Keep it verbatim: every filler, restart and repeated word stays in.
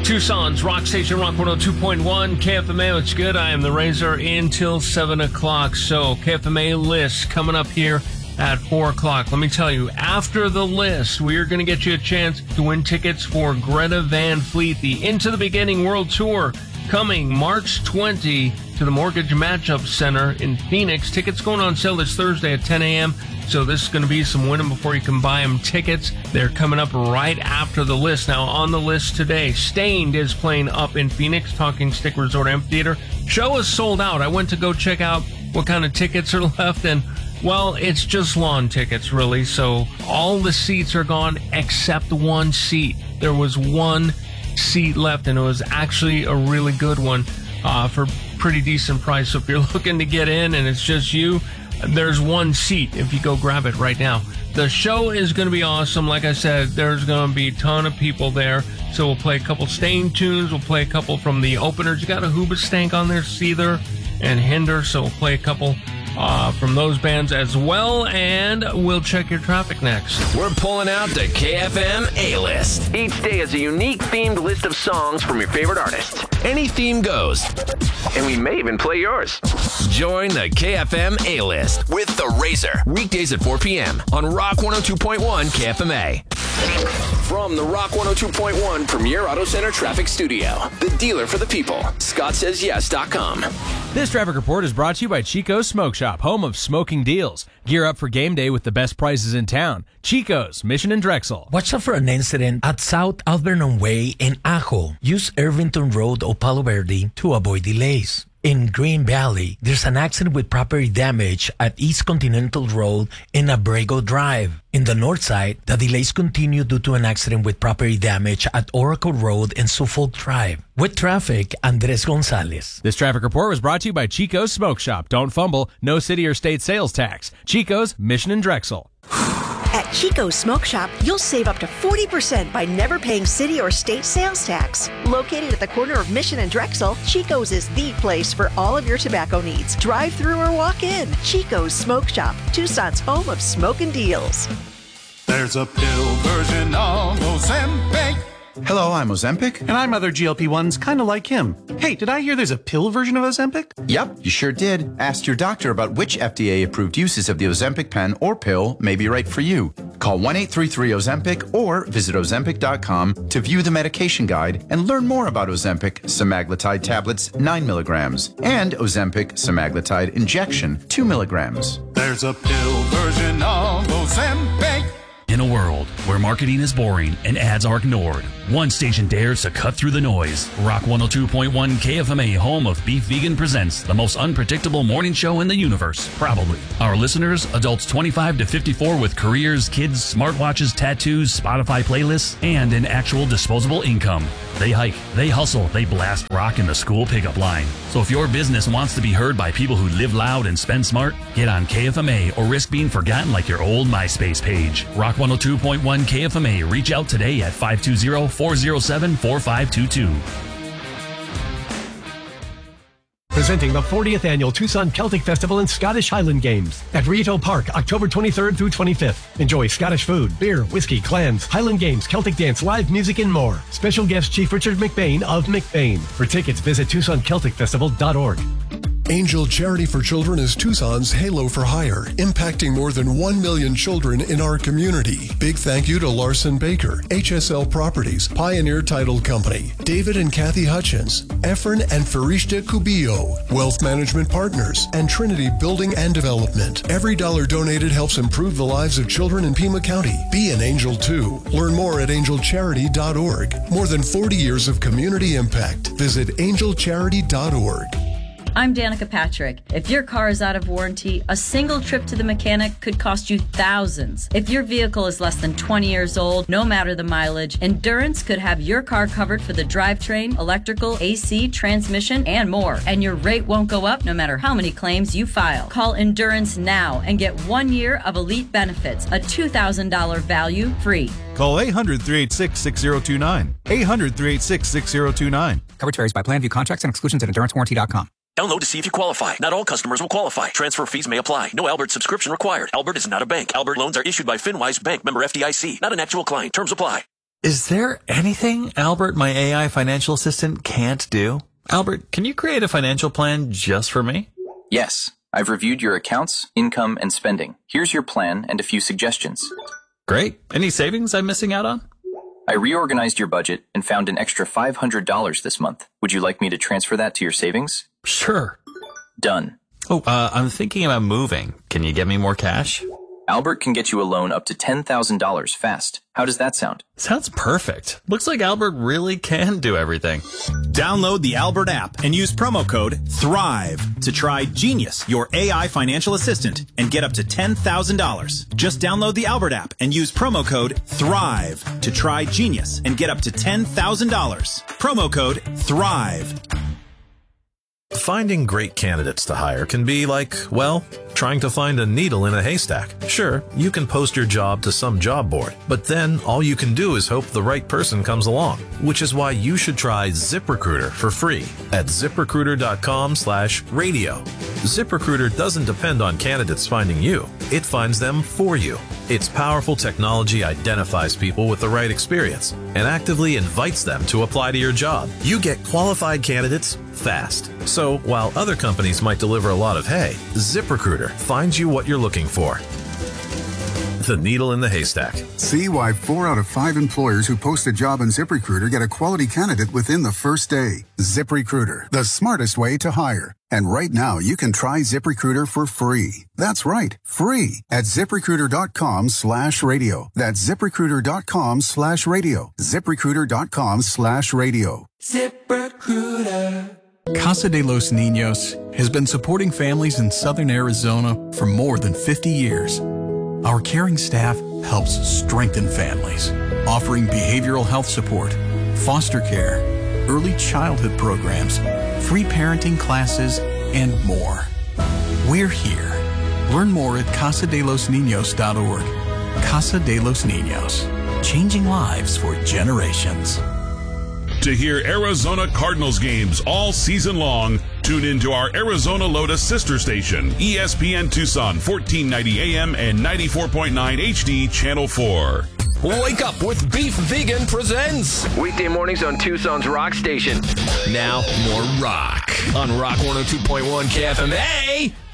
Tucson's Rock Station, Rock one oh two point one, K F M A. What's good? I am the Razor until seven o'clock. So, K F M A list coming up here at four o'clock. Let me tell you, after the list, we are going to get you a chance to win tickets for Greta Van Fleet, the Into the Beginning World Tour, coming March twentieth to the Mortgage Matchup Center in Phoenix. Tickets going on sale this Thursday at ten a.m., so this is going to be some win them before you can buy them tickets. They're coming up right after the list. Now, on the list today, Stained is playing up in Phoenix, Talking Stick Resort Amphitheater. Show is sold out. I went to go check out what kind of tickets are left, and, well, it's just lawn tickets, really. So all the seats are gone except one seat. There was one seat left, and it was actually a really good one uh, for pretty decent price. So if you're looking to get in and it's just you, there's one seat if you go grab it right now. The show is going to be awesome. Like I said, there's going to be a ton of people there. So we'll play a couple Stained tunes. We'll play a couple from the openers. You got a Hoobastank on there, Seether and Hinder. So we'll play a couple uh, from those bands as well. And we'll check your traffic next. We're pulling out the K F M A-List. Each day is a unique themed list of songs from your favorite artists. Any theme goes. And we may even play yours. Join the K F M A-List with The Razor. Weekdays at four p.m. on Rock one oh two point one K F M A. From the Rock one oh two point one Premier Auto Center Traffic Studio, the dealer for the people, Scott Says Yes dot com. This traffic report is brought to you by Chico's Smoke Shop, home of smoking deals. Gear up for game day with the best prices in town. Chico's, Mission and Drexel. Watch out for an incident at South Alvernon Way in Ajo. Use Irvington Road or Palo Verde to avoid delays. In Green Valley, there's an accident with property damage at East Continental Road and Abrego Drive. In the north side, the delays continue due to an accident with property damage at Oracle Road and Suffolk Drive. With traffic, Andres Gonzalez. This traffic report was brought to you by Chico's Smoke Shop. Don't fumble, no city or state sales tax. Chico's, Mission and Drexel. At Chico's Smoke Shop, you'll save up to forty percent by never paying city or state sales tax. Located at the corner of Mission and Drexel, Chico's is the place for all of your tobacco needs. Drive through or walk in. Chico's Smoke Shop, Tucson's home of smoking deals. There's a pill version of Ozempic. Hello, I'm Ozempic. And I'm other G L P ones kind of like him. Hey, did I hear there's a pill version of Ozempic? Yep, you sure did. Ask your doctor about which F D A-approved uses of the Ozempic pen or pill may be right for you. Call one eight three three Ozempic or visit Ozempic dot com to view the medication guide and learn more about Ozempic semaglutide tablets nine milligrams and Ozempic semaglutide injection two milligrams. There's a pill version of Ozempic. In a world where marketing is boring and ads are ignored, one station dares to cut through the noise. Rock one oh two point one K F M A, home of Beef Vegan, presents the most unpredictable morning show in the universe, probably. Our listeners, adults twenty-five to fifty-four with careers, kids, smartwatches, tattoos, Spotify playlists, and an actual disposable income. They hike, they hustle, they blast rock in the school pickup line. So if your business wants to be heard by people who live loud and spend smart, get on K F M A or risk being forgotten like your old MySpace page. Rock one oh two point one K F M A. Reach out today at five two zero, four zero seven, four five two two. Presenting the fortieth Annual Tucson Celtic Festival and Scottish Highland Games at Rito Park, October twenty-third through twenty-fifth. Enjoy Scottish food, beer, whiskey, clans, Highland Games, Celtic dance, live music, and more. Special guest Chief Richard McBain of McBain. For tickets, visit Tucson Celtic Festival dot org. Angel Charity for Children is Tucson's Halo for Hire, impacting more than one million children in our community. Big thank you to Larson Baker, H S L Properties, Pioneer Title Company, David and Kathy Hutchins, Efren and Farishta Cubillo, Wealth Management Partners, and Trinity Building and Development. Every dollar donated helps improve the lives of children in Pima County. Be an angel too. Learn more at angel charity dot org. More than forty years of community impact. Visit angel charity dot org. I'm Danica Patrick. If your car is out of warranty, a single trip to the mechanic could cost you thousands. If your vehicle is less than twenty years old, no matter the mileage, Endurance could have your car covered for the drivetrain, electrical, A C, transmission, and more. And your rate won't go up no matter how many claims you file. Call Endurance now and get one year of elite benefits, a two thousand dollars value free. Call eight hundred, three eight six, six zero two nine. eight hundred, three eight six, six zero two nine. Coverage varies by plan. View contracts and exclusions at endurance warranty dot com. Download to see if you qualify. Not all customers will qualify. Transfer fees may apply. No Albert subscription required. Albert is not a bank. Albert loans are issued by FinWise Bank, member F D I C. Not an actual client. Terms apply. Is there anything Albert, my A I financial assistant, can't do? Albert, can you create a financial plan just for me? Yes. I've reviewed your accounts, income, and spending. Here's your plan and a few suggestions. Great. Any savings I'm missing out on? I reorganized your budget and found an extra five hundred dollars this month. Would you like me to transfer that to your savings? Sure. Done. Oh, uh, I'm thinking about moving. Can you get me more cash? Albert can get you a loan up to ten thousand dollars fast. How does that sound? Sounds perfect. Looks like Albert really can do everything. Download the Albert app and use promo code THRIVE to try Genius, your A I financial assistant, and get up to ten thousand dollars. Just download the Albert app and use promo code THRIVE to try Genius and get up to ten thousand dollars. Promo code THRIVE. Finding great candidates to hire can be like, well, trying to find a needle in a haystack. Sure, you can post your job to some job board, but then all you can do is hope the right person comes along, which is why you should try ZipRecruiter for free at ZipRecruiter.com slash radio. ZipRecruiter doesn't depend on candidates finding you. It finds them for you. Its powerful technology identifies people with the right experience and actively invites them to apply to your job. You get qualified candidates fast. So while other companies might deliver a lot of hay, ZipRecruiter finds you what you're looking for. The needle in the haystack. See why four out of five employers who post a job on ZipRecruiter get a quality candidate within the first day. ZipRecruiter, the smartest way to hire. And right now, you can try ZipRecruiter for free. That's right, free at ZipRecruiter.com slash radio. That's ZipRecruiter.com slash radio. ZipRecruiter.com slash radio. ZipRecruiter. Casa de los Niños has been supporting families in southern Arizona for more than fifty years. Our caring staff helps strengthen families, offering behavioral health support, foster care, early childhood programs, free parenting classes, and more. We're here. Learn more at casa de los niños dot org. Casa de los Niños, changing lives for generations. To hear Arizona Cardinals games all season long, tune into our Arizona Lotus sister station, E S P N Tucson, fourteen ninety A M and ninety-four point nine H D, Channel four. Wake up with Beef Vegan presents weekday mornings on Tucson's rock station. Now, more rock on Rock one oh two point one K F M A.